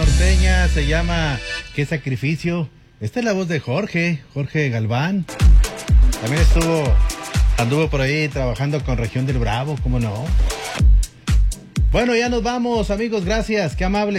norteña se llama ¿Qué sacrificio? Esta es la voz de Jorge Galván. También anduvo por ahí trabajando con Región del Bravo, ¿cómo no? Bueno, ya nos vamos, amigos, gracias, qué amables.